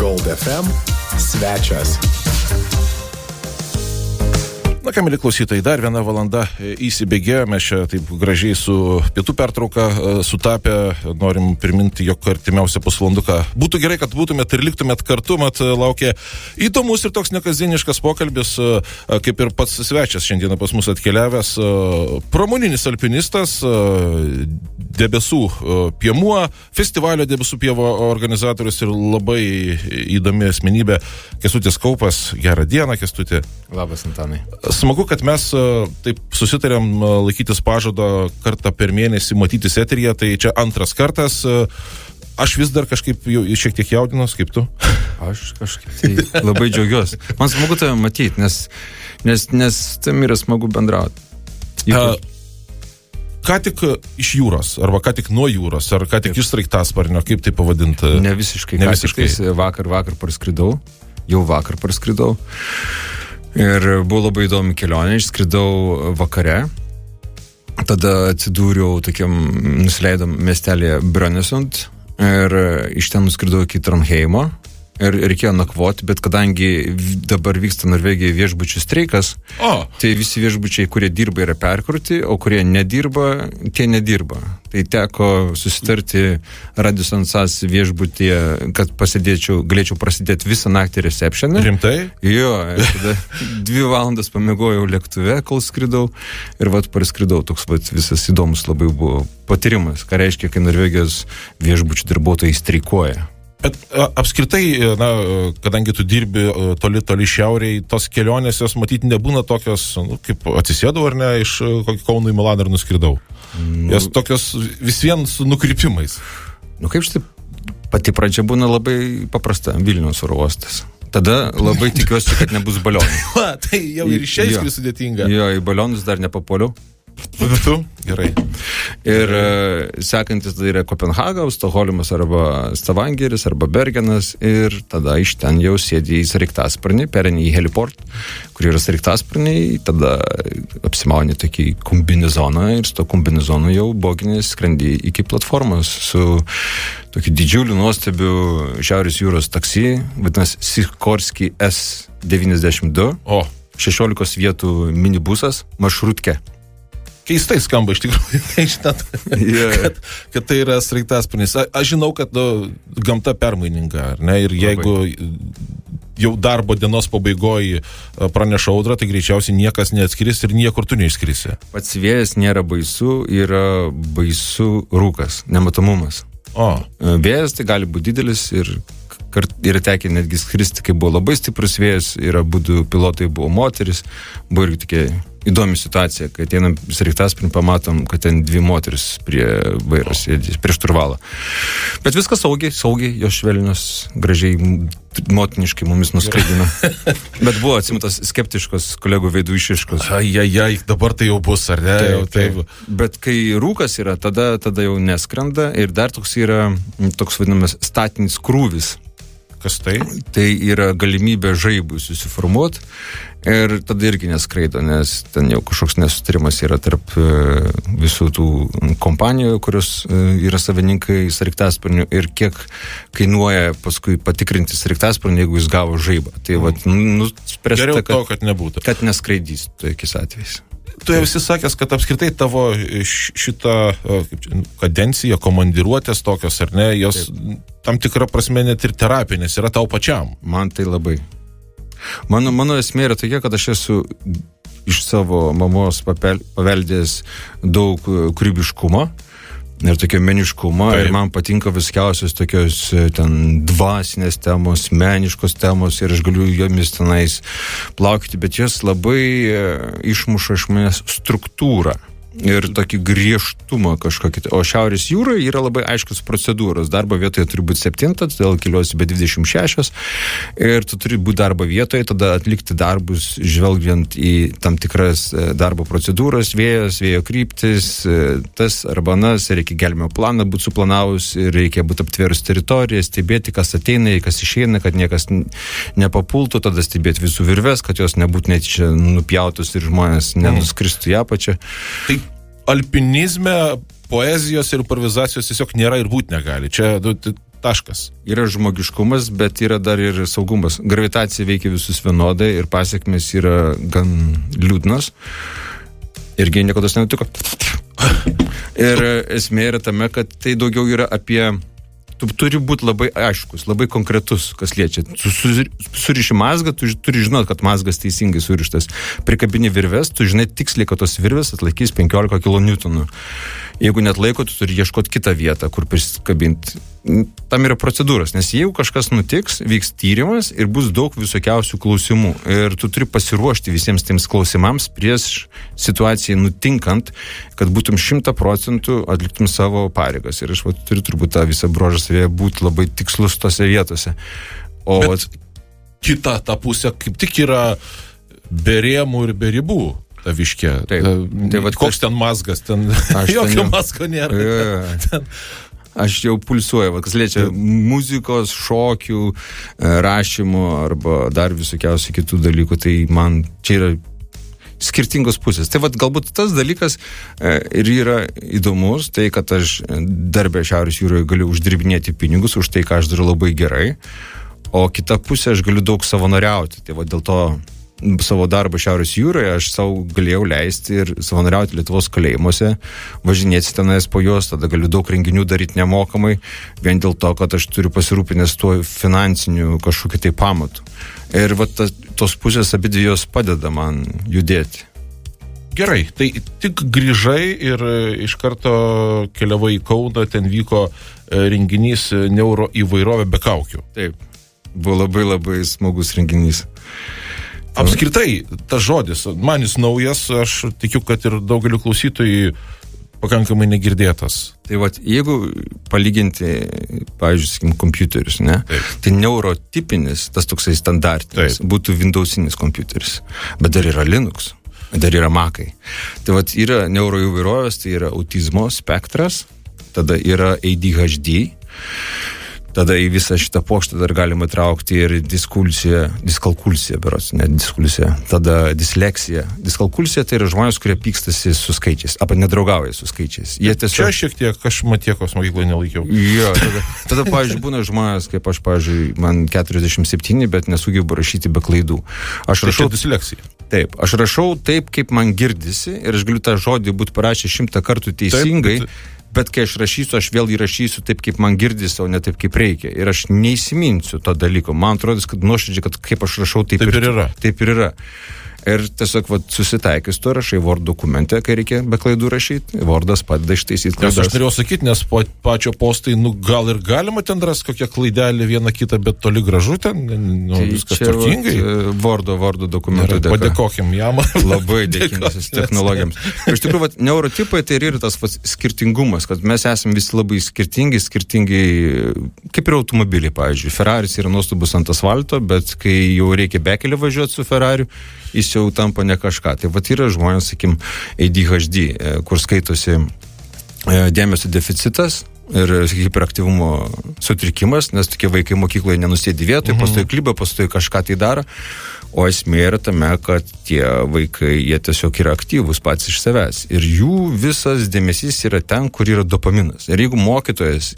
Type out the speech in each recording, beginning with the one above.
Gold FM svečias. Na ką, mėly klausytojai, dar viena valanda įsibėgėjome, čia taip gražiai su pietų pertrauka sutapę, norim priminti, jog artimiausią pusvalanduką būtų gerai, kad būtumėt ir liktumėt kartu, mat laukia įdomus ir toks nekasdieniškas pokalbis, kaip ir pats svečias šiandieną pas mus atkeliavęs, pramoninis alpinistas, debesų piemuo, festivalio debesų pievo organizatorius ir labai įdomi asmenybė Kęstutis Kaupas. Gerą dieną, Kęstuti. Labas, Antanai. Smagu, kad mes taip susitarėm laikytis pažado kartą per mėnesį matytis eteryje, tai čia antras kartas. Aš vis dar kažkaip šiek tiek jaudinos, kaip tu? Aš kažkaip tai labai džiaugiuosi. Man smagu tave matyti, nes tam yra smagu bendrauti. Ką tik iš jūros, arba ką tik nuo jūros, ar ką tik iš sraigtasparnio, kaip tai pavadinti? Ne visiškai. Vakar parskridau, jau vakar parskridau. Ir buvo labai įdomi kelionė, išskridau vakare, tada atsidūriau tokiam nusileidom miestelėje Brønnøysund ir iš ten nuskridau iki Trondheimo ir reikėjo nakvoti, bet kadangi dabar vyksta Norvegijoje viešbučių streikas, tai visi viešbučiai, kurie dirba, yra perkrauti, o kurie nedirba, tie nedirba. Tai teko susitarti Radisson SAS viešbutyje, kad galėčiau prasidėti visą naktį receptioną. Rimtai? Jo, ir tada 2 valandas pamiegojau lėktuve, kol skridau ir parskridau. Toks visas įdomus labai buvo patyrimas, ką reiškia, kai Norvegijos viešbučių darbuotojai streikuoja. Bet apskritai, kadangi tu dirbi toli šiauriai, tos kelionės jos matyti nebūna tokios, kaip atsisėdau ar ne, iš Kauno į Milaną ir nuskridau. Jos tokios vis vien su nukrypimais. Kaip štai pati pradžia būna labai paprasta, Vilniaus oro uostas. Tada labai tikiuosi, kad nebus balionų. Tai jau ir išėjus sudėtinga. Jo, į balionus dar nepapuoliau. Gerai. Ir sekantis tai yra Kopenhaga, Stokholmas arba Stavangeris arba Bergenas ir tada iš ten jau sėdi į sraigtasparnį, pereini į heliport, kur yra sraigtasparniai, tada apsimauni tokį kombinezoną ir su to kombinezonu jau boginės skrendi iki platformos su tokiu didžiuliu nuostabiu Šiaurės jūros taksi, vadinasi Sikorski S92, 16 vietų minibusas, maršrutke. Keistai skamba iš tikrųjų, kad tai yra sraigtasparnis. Aš žinau, kad gamta permaininga, ar ne? Ir jeigu jau darbo dienos pabaigoje praneša audra, tai greičiausiai niekas neatskris ir niekur tu neišskrisi. Pats vėjas nėra baisu, yra baisu rūkas, nematomumas. Vėjas tai gali būti didelis ir tekę netgi skristi, kai buvo labai stiprus vėjas, ir abudu pilotai buvo moteris, buvo irgi tokia įdomi situacija, kai ateinam sraigtasparnį, pamatom, kad ten 2 moteris prie vairo sėdi, prie šturvalo. Bet viskas saugiai, jos švelnios, gražiai, motiniškai mumis nuskraidino. Bet buvo atsimtas skeptiškos kolegų veidų išraiškos. Dabar tai jau bus, ar ne? Taip. Bet kai rūkas yra, tada jau neskrenda ir dar toks yra toks vadinamas statinis krūvis. Kas tai? Tai yra galimybė žaibui susiformuoti ir tada irgi neskraido, nes ten jau kažkoks nesutarimas yra tarp visų tų kompanijų, kurios yra savininkai sraigtasparnių ir kiek kainuoja paskui patikrinti sraigtasparnį, jeigu jis gavo žaibą. Tai nuspręsta, geriau to, kad nebūtų. Kad neskraidys tokiais atvejais. Tu jau esi sakęs, kad apskritai tavo šitą kadenciją, komandiruotės tokios, ar ne, jos tam tikrą prasme net ir terapinės yra tau pačiam. Man tai labai. Mano esmė yra tokia, kad aš esu iš savo mamos paveldėjęs daug kūrybiškumo ir tokio meniškumo, ir man patinka viskiausios tokios ten dvasinės temos, meniškos temos, ir aš galiu jomis tenais plaukti, bet jos labai išmuša iš manęs struktūrą ir tokį griežtumą kažkokį. O Šiaurės jūroje yra labai aiškus procedūros. Darbo vietoje turi būti 7, todėl keliuosi be 26 ir tu turi būti darbo vietoje, tada atlikti darbus, žvelgiant į tam tikras darbo procedūras, vėjo kryptis, tas arba anas, reikia gelbėjimo planą būti suplanavus, reikia būti aptvėrus teritoriją, stebėti, kas ateina, kas išeina, kad niekas nepapultų, tada stebėti visų virves, kad jos nebūtų net čia nupjautos ir žmonės nenuskristų į apačią. Tai alpinizme poezijos ir improvizacijos tiesiog nėra ir būti negali. Čia taškas. Yra žmogiškumas, bet yra dar ir saugumas. Gravitacija veikia visus vienodai ir pasiekmes yra gan liūdnos. Irgi niekada nenutiko. Ir esmė yra tame, kad tai daugiau yra apie... Tu turi būti labai aiškus, labai konkretus, kas liečia. Suriši mazgą, tu turi žinot, kad mazgas teisingai surištas. Prikabini virves, tu žinai tiksliai, kad tos virves atlaikys 15 kN. Jeigu net laiko, tu turi ieškoti kitą vietą, kur prisikabinti. Tam yra procedūros, nes jeigu kažkas nutiks, vyks tyrimas ir bus daug visokiausių klausimų. Ir tu turi pasiruošti visiems tiems klausimams prieš situacijai nutinkant, kad būtum 100% atliktum savo pareigas. Ir aš turiu turbūt tą visą brožą savėje būti labai tikslus tose vietose. Bet kita ta pusė kaip tik yra be rėmų ir be ribų. Ta viškė. Koks ten mazgas, ten jokio mazgo nėra. Aš jau pulsuoju, kas liečia muzikos, šokių, rašymų arba dar visokiausių kitų dalykų, tai man čia yra skirtingos pusės. Tai galbūt tas dalykas ir yra įdomus, tai kad aš darbę Šiaurės jūroje galiu uždirbinėti pinigus už tai, ką aš darau labai gerai, o kita pusė aš galiu daug savanoriauti. Tai dėl to savo darbą Šiaurės jūroje aš savo galėjau leisti ir savanoriauti Lietuvos kalėjimuose, važinėti tenais po juos, tada galiu daug renginių daryti nemokamai, vien dėl to, kad aš turiu pasirūpinęs tuo finansiniu kažkokiu tai pamatu. Ir tos pusės abidvi jos padeda man judėti. Gerai, tai tik grįžai ir iš karto keliavai į Kauną, ten vyko renginys Neuroįvairovė be kaukių. Taip, buvo labai labai smagus renginys. Apskritai, tas žodis, man jis naujas, aš tikiu, kad ir daugeliu klausytojų pakankamai negirdėtas. Tai jeigu palyginti, pavyzdžiui, kompiuterius, ne? Tai neurotipinis, tas toksai standartinis, būtų Windowsinis kompiuteris. Bet dar yra Linux, dar yra Macai. Tai yra neuroįvairovės, tai yra autizmo spektras, tada yra ADHD, tada į visą šitą pokštą dar galima traukti ir diskalkulsiją, tada disleksija. Diskalkulsija tai yra žmonės, kurie pykstasi su skaičiais, arba nedraugauja su skaičiais. Čia šiek tiek, aš Matiekos mokykloje nelaikiau. Jo, tada pavyzdžiui, būna žmonės, kaip aš, pavyzdžiui, man 47, bet nesugebu rašyti be klaidų. Aš rašau disleksija. Taip, aš rašau taip, kaip man girdisi, ir aš galiu tą žodį būti parašę 100 kartų teisingai, bet kai aš rašysiu, aš vėl įrašysiu taip, kaip man girdisi, o ne taip, kaip reikia. Ir aš neįsiminsiu to dalyko. Man atrodo, kad nuoširdžiai, kad kaip aš rašau, taip ir yra. Taip ir yra. Ir tiesiog susitaikys tu rašai Word dokumente, kai reikia be klaidų rašyti, Wordas padeda ištaisyti klaidas. Aš norėjau sakyti, nes pačio postai, gal ir galima ten rasti kokią klaidelę vieną kitą, bet toli gražu ten, viskas tvarkingai. Wordo dokumentų dėka. Padėkokim jam. Labai dėkingas technologijams. Iš tikrųjų, neurotipai tai yra tas skirtingumas, kad mes esame visi labai skirtingi, kaip ir automobiliai, pavyzdžiui. Ferraris yra nuostabus ant asfalto, bet kai jau reikia bekelį važiuoti su Ferrariu, jis jau tampa ne kažką. Tai yra žmonės, sakim, ADHD, kur skaitosi dėmesio deficitas ir hiperaktyvumo sutrikimas, nes tokie vaikai mokykloje nenusėdi vietoje, pastoji kliba, pastoji kažką tai daro. O esmė yra tame, kad tie vaikai, jie tiesiog yra aktyvūs pats iš savęs. Ir jų visas dėmesys yra ten, kur yra dopaminas. Ir jeigu mokytojas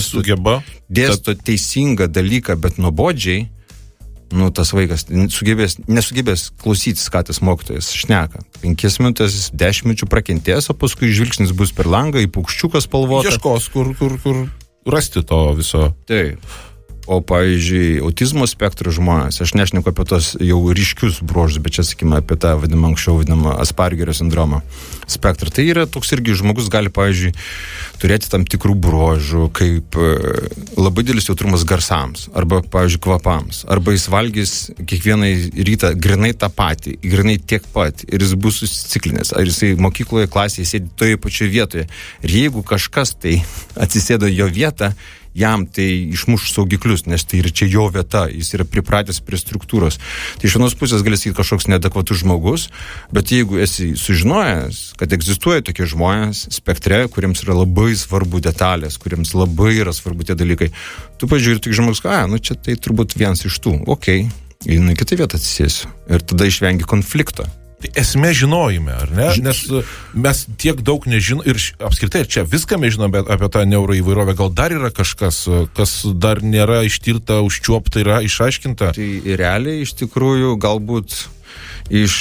dėsto teisingą dalyką, bet nuobodžiai, tas vaikas nesugebės klausytis, ką tas mokytojas šneka. 5 minutės, 10 minučių prakentės, o paskui žvilgsnis bus per langą į paukščiuką spalvotą. Ieškos, kur rasti to viso. Taip. O, pavyzdžiui, autizmo spektro žmonės, aš nešneku apie tos jau ryškius bruožus, bet čia, sakykime, apie tą anksčiau vadinamą Aspergerio sindromą spektrą. Tai yra toks irgi žmogus gali, pavyzdžiui, turėti tam tikrų bruožų, kaip labai didelis jautrumas garsams, arba, pavyzdžiui, kvapams, arba jis valgys kiekvieną rytą grinai tą patį, grinai tiek pat, ir jis bus susiciklinęs, ar jisai mokykloje klasėje sėdi toje pačioje vietoje. Ir jeigu kažkas tai atsisėdo jo vietą, jam tai išmuš saugiklius, nes tai yra čia jo vieta, jis yra pripratęs prie struktūros. Tai iš vienos pusės gali sakyti kažkoks neadekvatus žmogus, bet jeigu esi sužinojęs, kad egzistuoja tokie žmonės spektre, kuriems yra labai svarbu detalės, kuriems labai yra svarbu tie dalykai, tu pažiūrė tik žmogus, čia tai turbūt vienas iš tų, į kitą vietą atsisėsiu. Ir tada išvengi konflikto. Tai esmė žinojime, ar ne? Nes mes tiek daug nežinom ir apskritai čia viską mes žinome apie tą neuroįvairovę. Gal dar yra kažkas, kas dar nėra ištirta, užčiuopta, yra išaiškinta? Tai realiai iš tikrųjų galbūt iš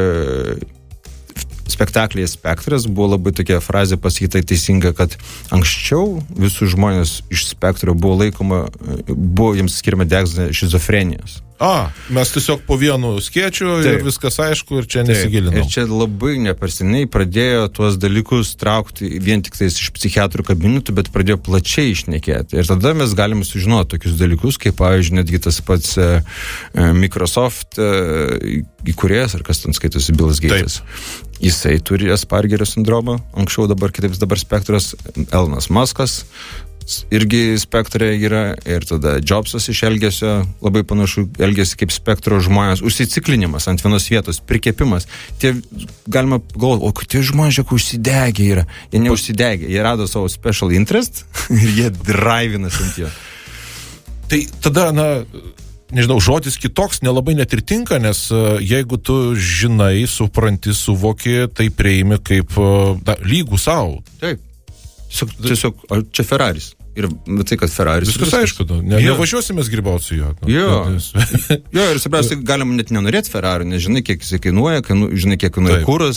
spektaklyje Spektras buvo labai tokia frazė pasakyta teisinga, kad anksčiau visų žmonės iš Spektro buvo jiems skiriama diagnozė šizofrenijos. Mes tiesiog po vienu skėčiu ir viskas aišku ir čia nesigilinam. Ir čia labai neperseniai pradėjo tuos dalykus traukti vien tik tais iš psichiatrų kabinetų, bet pradėjo plačiai išnekėti. Ir tada mes galime sužinoti tokius dalykus, kaip pavyzdžiui, netgi tas pats Microsoft įkūrėjas, ar kas ten skaitosi, Billas Gates. Jisai turi Aspergerio sindromą, anksčiau dabar Spektras, Elonas Muskas irgi Spektre yra, ir tada Jobsas iš elgesio labai panašu elgesi kaip Spektro žmonės, užsiciklinimas ant vienos vietos, prikepimas. Tie galima galvoti, o tie žmonės, žiūrėk, užsidegę yra. Jie neužsidegė, jie rado savo special interest ir jie drivinas ant jo. Tai tada, nežinau, žodis kitoks nelabai net ir tinka, nes jeigu tu žinai, supranti, suvoki, tai priimi kaip lygų savo. Taip. Tiesiog, čia Ferraris. Ir tai, kad Ferraris... Viskas aišku, nevažiuosimės grybauti su juo. Jo, ir svarbiausia, galima net nenorėti Ferrari, nes žinai, kiek jisai kainuoja, žinai, kiek kainuoja kuras.